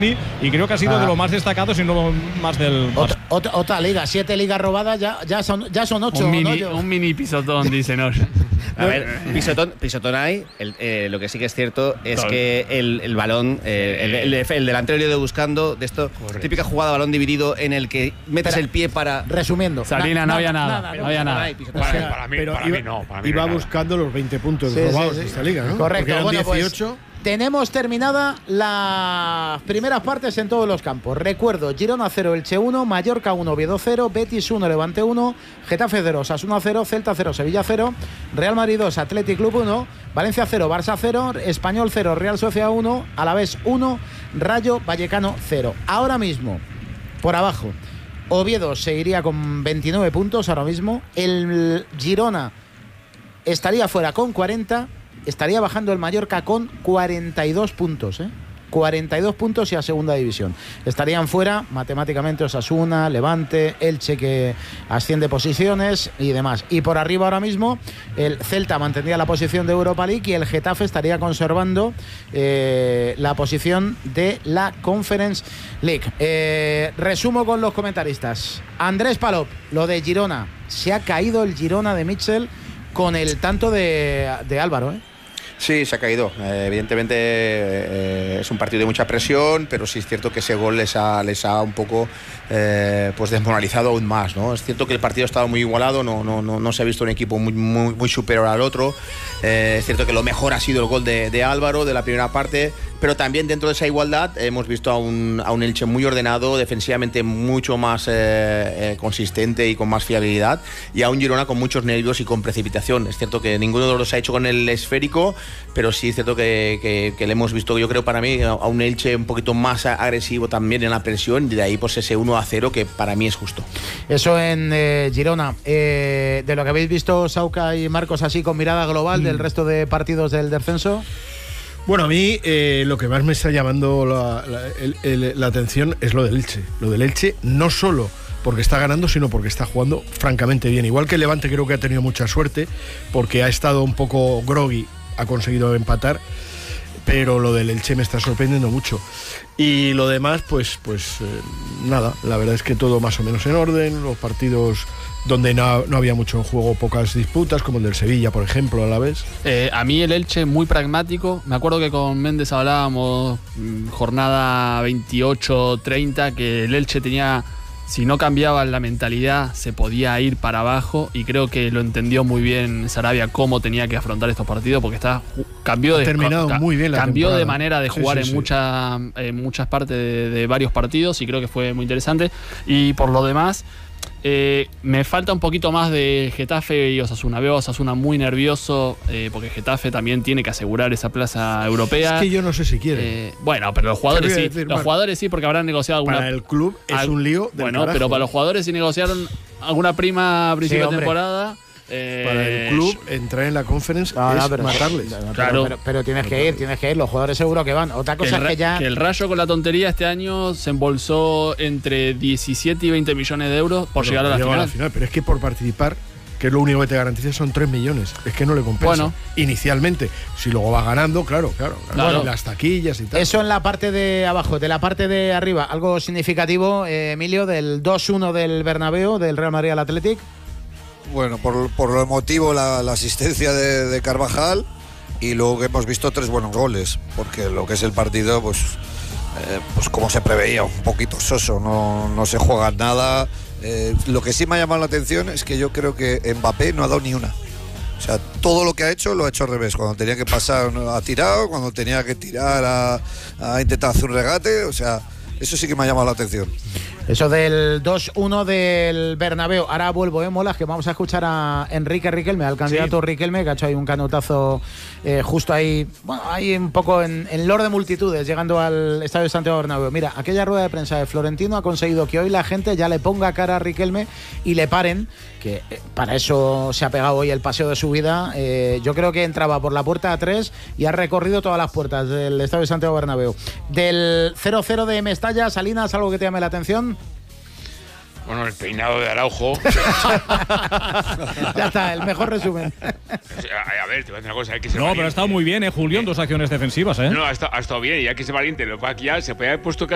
y creo que ha sido de lo más destacado, si no más del… Otra liga, 7 ligas robadas, ya son 8. Un mini pisotón, dicen hoy. A ver, pisotón hay. Lo que sí que es cierto es que el balón, el delantero lo ha ido buscando de esto. Correcto. Típica jugada balón dividido en el que metes el pie para… Resumiendo. Salina, no había nada. No había nada. Para mí no. Iba buscando los 20 puntos robados de esta liga, ¿no? Correcto. Bueno, 18. Pues, tenemos terminada las primeras partes en todos los campos. Recuerdo, Girona 0, Elche 1, Mallorca 1, Oviedo 0, Betis 1, Levante 1, Getafe 0, Osasuna 0, Celta 0, Sevilla 0, Real Madrid 2, Athletic Club 1, Valencia 0, Barça 0, Español 0, Real Sociedad 1, Alavés 1, Rayo Vallecano 0. Ahora mismo, por abajo, Oviedo seguiría con 29 puntos ahora mismo. El Girona estaría fuera con 40. Estaría bajando el Mallorca con 42 puntos, 42 puntos y a segunda división. Estarían fuera matemáticamente Osasuna, Levante, Elche, que asciende posiciones y demás. Y por arriba ahora mismo el Celta mantendría la posición de Europa League y el Getafe estaría conservando la posición de la Conference League. Resumo con los comentaristas. Andrés Palop, lo de Girona. Se ha caído el Girona de Mitchell con el tanto de Álvaro, Sí, se ha caído. Evidentemente es un partido de mucha presión, pero sí es cierto que ese gol les ha un poco pues desmoralizado aún más, ¿no? Es cierto que el partido ha estado muy igualado, no se ha visto un equipo muy superior al otro. Es cierto que lo mejor ha sido el gol de Álvaro de la primera parte, pero también dentro de esa igualdad hemos visto a un Elche muy ordenado, defensivamente mucho más consistente y con más fiabilidad, y a un Girona con muchos nervios y con precipitación. Es cierto que ninguno de los dos ha hecho con el esférico, pero sí es cierto que le hemos visto, yo creo, para mí, a un Elche un poquito más agresivo también en la presión, y de ahí pues ese 1-0 que para mí es justo. Eso en Girona. De lo que habéis visto, Sauca y Marcos, así con mirada global del resto de partidos del descenso. Bueno, a mí lo que más me está llamando la atención es lo del Elche. Lo del Elche no solo porque está ganando, sino porque está jugando francamente bien. Igual que el Levante, creo que ha tenido mucha suerte porque ha estado un poco groggy, ha conseguido empatar, pero lo del Elche me está sorprendiendo mucho. Y lo demás, pues nada, la verdad es que todo más o menos en orden. Los partidos donde no había mucho en juego, pocas disputas, como el del Sevilla, por ejemplo, a la vez. A mí el Elche muy pragmático. Me acuerdo que con Méndez hablábamos jornada 28-30, que el Elche tenía, si no cambiaba la mentalidad, se podía ir para abajo, y creo que lo entendió muy bien Sarabia cómo tenía que afrontar estos partidos, porque cambió de manera de jugar en muchas partes de varios partidos, y creo que fue muy interesante. Y por lo demás, me falta un poquito más de Getafe y Osasuna. Veo a Osasuna muy nervioso, porque Getafe también tiene que asegurar esa plaza europea. Es que yo no sé si quiere. Bueno, pero los jugadores sí. Los jugadores sí, porque habrán negociado alguna… Para el club es un lío del Bueno, carajo. pero para los jugadores sí negociaron alguna prima a principio de temporada. Para el club entrar en la Conference es matarles. Claro. Pero tienes que ir, los jugadores seguro que van. Otra cosa es que ya… Que el Rayo, con la tontería, este año se embolsó entre 17 y 20 millones de euros por llegar a la final. Pero es que por participar, que es lo único que te garantiza, son 3 millones. Es que no le compensa. Bueno, inicialmente, si luego va ganando, claro. Las taquillas y tal. Eso en la parte de abajo. De la parte de arriba, algo significativo, Emilio, del 2-1 del Bernabéu, del Real Madrid al Athletic. Bueno, por lo emotivo, la asistencia de Carvajal, y luego que hemos visto 3 buenos goles, porque lo que es el partido, pues como se preveía, un poquito soso, no se juega nada. Lo que sí me ha llamado la atención es que yo creo que Mbappé no ha dado ni una. O sea, todo lo que ha hecho, lo ha hecho al revés. Cuando tenía que pasar, ha tirado. Cuando tenía que tirar, ha intentado hacer un regate. O sea, eso sí que me ha llamado la atención. Eso del 2-1 del Bernabéu. Ahora vuelvo, molas, que vamos a escuchar a Enrique Riquelme, al candidato Riquelme, que ha hecho ahí un canotazo justo ahí, bueno, ahí un poco en Lord de multitudes, llegando al Estadio de Santiago Bernabéu. Mira, aquella rueda de prensa de Florentino ha conseguido que hoy la gente ya le ponga cara a Riquelme y le paren, que para eso se ha pegado hoy el paseo de su vida. Yo creo que entraba por la puerta 3 y ha recorrido todas las puertas del Estadio de Santiago Bernabéu. Del 0-0 de Mestalla, Salinas, ¿algo que te llame la atención? Bueno, el peinado de Araujo. Ya está, el mejor resumen. A ver, te voy a decir una cosa, hay que ser valiente. Pero ha estado muy bien, Julio, en 2 acciones defensivas, No, ha estado bien, y hay que ser valiente. Lo que aquí ya se puede haber puesto